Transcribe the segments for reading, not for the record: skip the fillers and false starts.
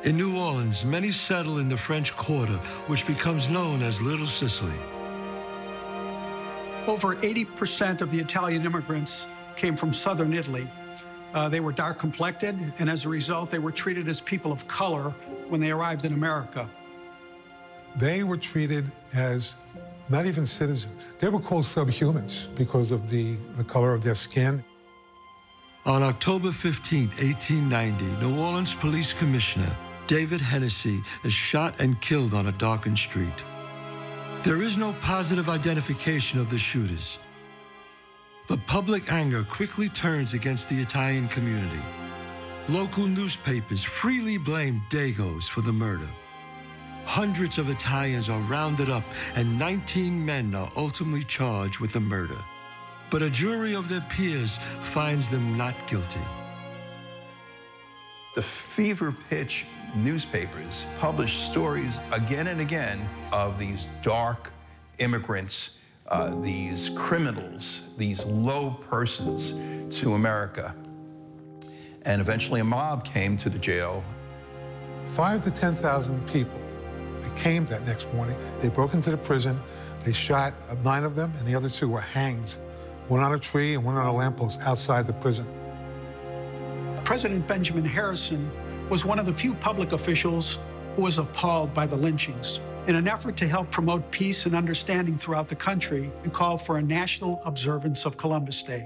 In New Orleans, many settle in the French Quarter, which becomes known as Little Sicily. Over 80% of the Italian immigrants came from southern Italy. They were dark-complected, and as a result, they were treated as people of color when they arrived in America. They were treated as not even citizens. They were called subhumans because of the color of their skin. On October 15, 1890, New Orleans Police Commissioner David Hennessy is shot and killed on a darkened street. There is no positive identification of the shooters, but public anger quickly turns against the Italian community. Local newspapers freely blame Dagos for the murder. Hundreds of Italians are rounded up and 19 men are ultimately charged with the murder. But a jury of their peers finds them not guilty. The fever pitch newspapers published stories again and again of these dark immigrants, these criminals, these low persons to America. And eventually a mob came to the jail. 5,000 to 10,000 people. They came that next morning. They broke into the prison. They shot 9 of them, and the other 2 were hanged. One on a tree and one on a lamppost outside the prison. President Benjamin Harrison was one of the few public officials who was appalled by the lynchings. In an effort to help promote peace and understanding throughout the country, he called for a national observance of Columbus Day.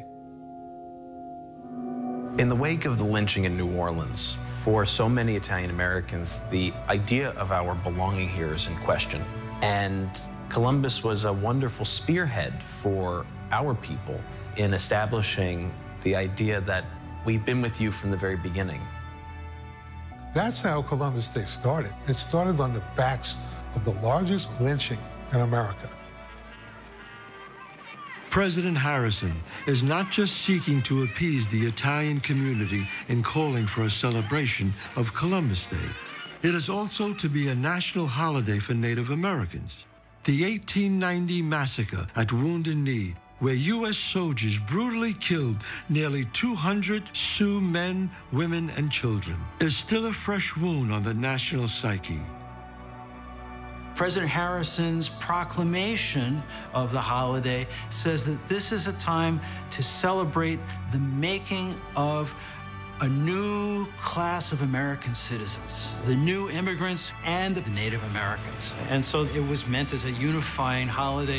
In the wake of the lynching in New Orleans, for so many Italian Americans, the idea of our belonging here is in question. And Columbus was a wonderful spearhead for our people in establishing the idea that we've been with you from the very beginning. That's how Columbus Day started. It started on the backs of the largest lynching in America. President Harrison is not just seeking to appease the Italian community in calling for a celebration of Columbus Day. It is also to be a national holiday for Native Americans. The 1890 massacre at Wounded Knee, where U.S. soldiers brutally killed nearly 200 Sioux men, women, and children, is still a fresh wound on the national psyche. President Harrison's proclamation of the holiday says that this is a time to celebrate the making of a new class of American citizens, the new immigrants and the Native Americans. And so it was meant as a unifying holiday.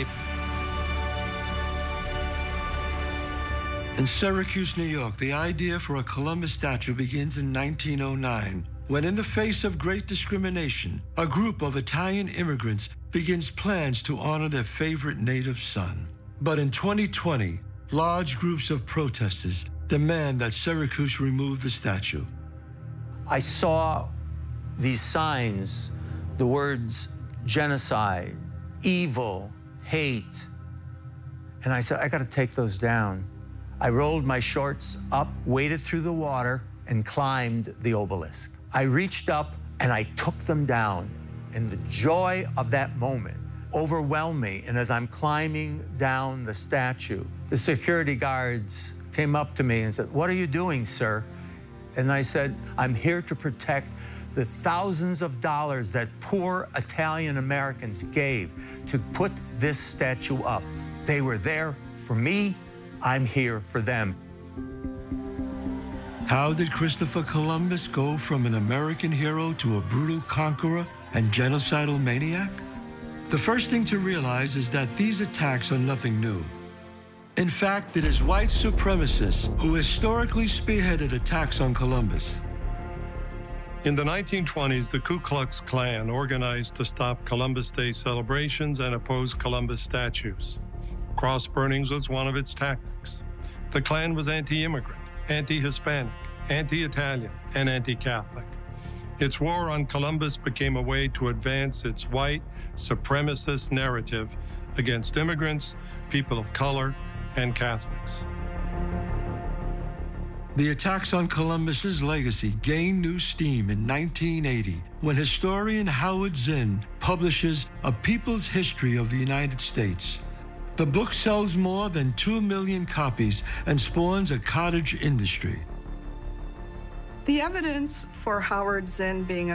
In Syracuse, New York, the idea for a Columbus statue begins in 1909, when in the face of great discrimination, a group of Italian immigrants begins plans to honor their favorite native son. But in 2020, large groups of protesters demand that Syracuse remove the statue. I saw these signs, the words genocide, evil, hate, and I said, I gotta take those down. I rolled my shorts up, waded through the water, and climbed the obelisk. I reached up and I took them down, and the joy of that moment overwhelmed me. And as I'm climbing down the statue, the security guards came up to me and said, "What are you doing, sir?" And I said, "I'm here to protect the thousands of dollars that poor Italian Americans gave to put this statue up. They were there for me. I'm here for them." How did Christopher Columbus go from an American hero to a brutal conqueror and genocidal maniac? The first thing to realize is that these attacks are nothing new. In fact, it is white supremacists who historically spearheaded attacks on Columbus. In the 1920s, the Ku Klux Klan organized to stop Columbus Day celebrations and oppose Columbus statues. Cross burnings was one of its tactics. The Klan was anti-immigrant, anti-Hispanic, anti-Italian, and anti-Catholic. Its war on Columbus became a way to advance its white supremacist narrative against immigrants, people of color, and Catholics. The attacks on Columbus's legacy gained new steam in 1980 when historian Howard Zinn publishes A People's History of the United States. The book sells more than 2 million copies and spawns a cottage industry. The evidence for Howard Zinn being a